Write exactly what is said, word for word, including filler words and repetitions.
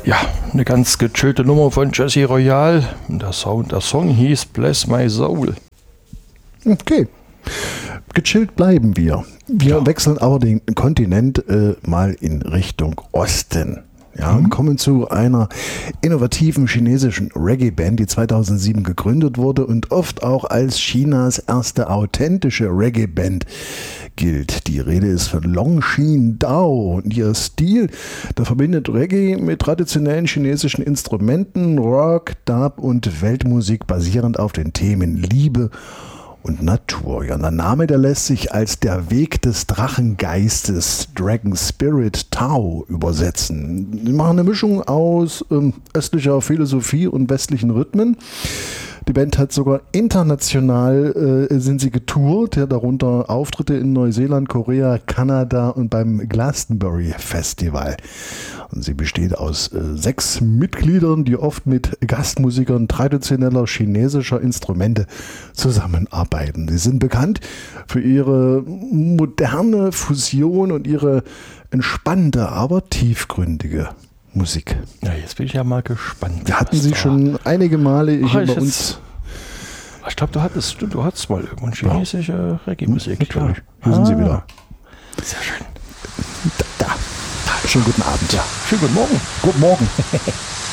Ja, eine ganz gechillte Nummer von Jesse Royal. Der Song, der Song hieß Bless My Soul. Okay, gechillt bleiben wir. Wir ja. wechseln aber den Kontinent äh, mal in Richtung Osten. Ja, mhm. und kommen zu einer innovativen chinesischen Reggae-Band, die zweitausendsieben gegründet wurde und oft auch als Chinas erste authentische Reggae-Band gilt. Die Rede ist von Longxin Dao und ihr Stil, der verbindet Reggae mit traditionellen chinesischen Instrumenten, Rock, Dub und Weltmusik basierend auf den Themen Liebe und Natur. Ja, der Name, der lässt sich als der Weg des Drachengeistes, Dragon Spirit Tao, übersetzen. Die machen eine Mischung aus ähm, östlicher Philosophie und westlichen Rhythmen. Die Band hat sogar international äh, sind sie getourt, ja, darunter Auftritte in Neuseeland, Korea, Kanada und beim Glastonbury Festival. Und sie besteht aus äh, sechs Mitgliedern, die oft mit Gastmusikern traditioneller chinesischer Instrumente zusammenarbeiten. Sie sind bekannt für ihre moderne Fusion und ihre entspannte, aber tiefgründige Musik. Ja, jetzt bin ich ja mal gespannt. Wir hatten sie schon einige Male hier bei uns. Ich glaube, du hattest, du, du hattest mal irgendwann chinesische ja. Reggae-Musik. Natürlich. Hier ah. sind sie wieder. Sehr schön. Da, da. Schönen guten Abend. Ja. Schönen guten Morgen. Guten Morgen.